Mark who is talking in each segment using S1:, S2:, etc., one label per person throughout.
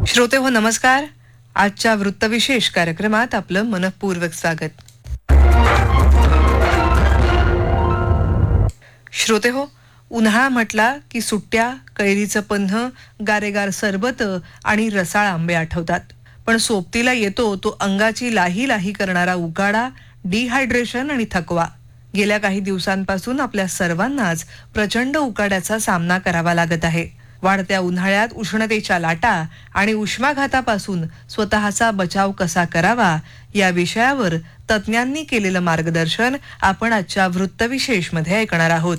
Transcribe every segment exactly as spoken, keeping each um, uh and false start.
S1: श्रोते हो नमस्कार. आजच्या वृत्तविशेष कार्यक्रमात आपलं मनःपूर्वक स्वागत. श्रोते हो, उन्हाळा म्हटला की सुट्ट्या, कैरीचं पन्ह, गारेगार सरबत आणि रसाळ आंबे आठवतात. पण सोबतीला येतो तो अंगाची लाही लाही करणारा उकाडा, डिहायड्रेशन आणि थकवा. गेल्या काही दिवसांपासून आपल्या सर्वांनाच प्रचंड उकाड्याचा सामना करावा लागत आहे. वाढत्या उन्हाळ्यात उष्णतेच्या लाटा आणि उष्माघातापासून स्वतःचा बचाव कसा करावा या विषयावर तज्ज्ञांनी केलेलं मार्गदर्शन आपण आजच्या वृत्तविशेष मध्ये ऐकणार आहोत.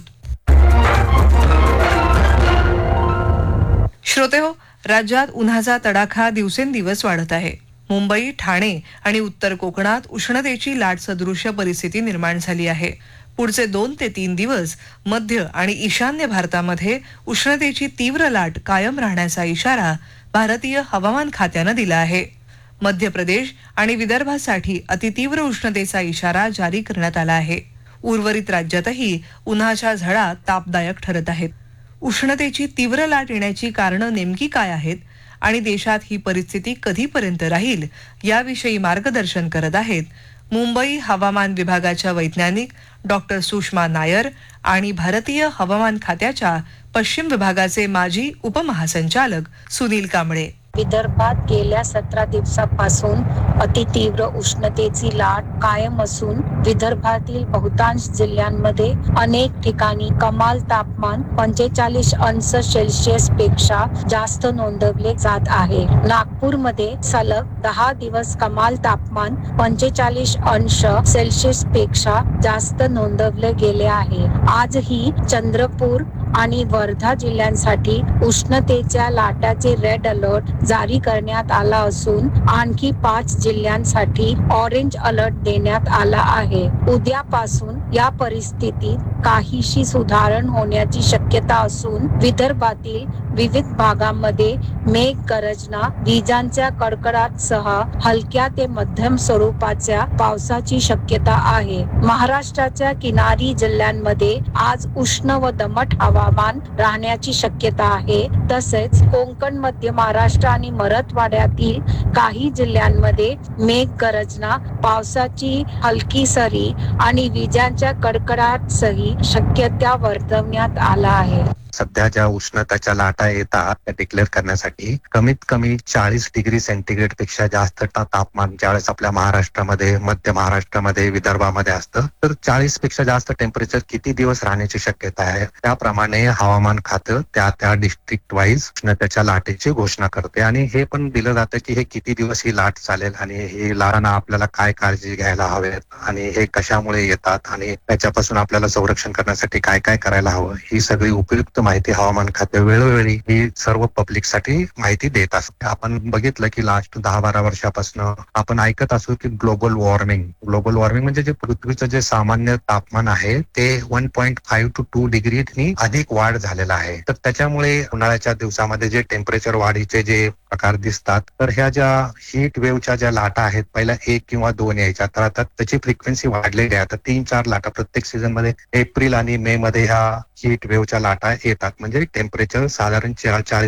S1: श्रोते हो, राज्यात उन्हाचा तडाखा दिवसेंदिवस वाढत आहे. मुंबई, ठाणे आणि उत्तर कोकणात उष्णतेची लाट सदृश्य परिस्थिती निर्माण झाली आहे. पुढचे दोन ते तीन दिवस मध्य आणि ईशान्य भारतामध्ये उष्णतेची तीव्र लाट कायम राहण्याचा इशारा भारतीय हवामान खात्यानं दिला आहे. मध्य प्रदेश आणि विदर्भासाठी अतितीव्र उष्णतेचा इशारा जारी करण्यात आला आहे. उर्वरित राज्यातही उन्हाच्या झळा तापदायक ठरत आहेत. उष्णतेची तीव्र लाट येण्याची कारणं नेमकी काय आहेत आणि देशात ही परिस्थिती कधीपर्यंत राहील याविषयी मार्गदर्शन करत आहेत मुंबई हवामान विभागाच्या वैज्ञानिक डॉक्टर सुषमा नायर आणि भारतीय हवामान खात्याच्या पश्चिम विभागाचे माजी उपमहासंचालक सुनील कांबळे.
S2: विदर्भात गेल्या सतरा दिवसापासून अतितीव्र उष्णतेची लाट कायम असून विदर्भातील बहुतांश जिल्ह्यांमध्ये अनेक ठिकाणी कमाल तापमान पंचेचाळीस अंश सेल्सिअस पेक्षा जास्त नोंदवले जात आहे. नागपूरमध्ये सलग दहा दिवस कमाल तापमान पंचेचाळीस अंश सेल्सिअस पेक्षा जास्त नोंदवले गेले आहे. आजही चंद्रपूर आणि वर्धा जिल्ह्यांसाठी उष्णतेच्या लाटाचे रेड अलर्ट जारी करण्यात आला असून आणखी पाच जिल्ह्यांसाठी ऑरेंज अलर्ट देण्यात आला आहे. उद्यापासून या परिस्थितीत काहीशी सुधारण होण्याची शक्यता असून विदर्भातील विविध भागांमध्ये मेघगर्जना, विजांच्या कडकडाटासह हलक्या ते मध्यम स्वरूपाच्या पावसाची शक्यता आहे. महाराष्ट्राच्या किनारी जिल्ह्यांमध्ये आज उष्ण व दमट हवामान राहण्याची शक्यता आहे. तसेच कोकण, मध्य महाराष्ट्र आणि मराठवाड्यातील काही जिल्ह्यांमध्ये मेघगर्जना, पावसाची हलकी सरी आणि विजांच्या कडकडाटासह शक्यता वर्तवण्यात आला आहे.
S3: सध्या ज्या उष्णतेच्या लाटा येतात त्या डिक्लेअर करण्यासाठी कमीत कमी चाळीस डिग्री सेंटीग्रेड पेक्षा जास्त तापमान ज्यावेळेस आपल्या महाराष्ट्रामध्ये, मध्य महाराष्ट्रामध्ये, विदर्भामध्ये असतं तर चाळीस पेक्षा जास्त टेम्परेचर किती दिवस राहण्याची शक्यता आहे त्याप्रमाणे हवामान खातं त्या त्या डिस्ट्रिक्ट वाईज उष्णतेच्या लाटेची घोषणा करते आणि हे पण दिलं जातं की हे किती दिवस ही लाट चालेल आणि ही लाटांना आपल्याला काय काळजी घ्यायला हवेत आणि हे कशामुळे येतात आणि त्याच्यापासून आपल्याला संरक्षण करण्यासाठी काय काय करायला हवं ही सगळी उपयुक्त माहिती हवामान खाते वेळोवेळी ही सर्व पब्लिक साठी माहिती देत असते. आपण बघितलं की लास्ट दहा बारा वर्षापासून आपण ऐकत असू की ग्लोबल वॉर्मिंग ग्लोबल वॉर्मिंग म्हणजे जे पृथ्वीचं जे सामान्य तापमान आहे ते one point five to to डिग्रीनी अधिक वाढ झालेला आहे. तर त्याच्यामुळे उन्हाळ्याच्या दिवसामध्ये जे टेम्परेचर वाढीचे जे प्रकार दिसतात तर ह्या ज्या हीट वेव्हच्या ज्या लाटा आहेत पहिल्या एक किंवा दोन यायच्या तर आता त्याची फ्रिक्वेन्सी वाढलेली आहे. आता तीन चार लाटा प्रत्येक सीझन मध्ये एप्रिल आणि मे मध्ये ह्या हीट वेव्हच्या लाटा येतात म्हणजे टेम्परेचर साधारण चाळीस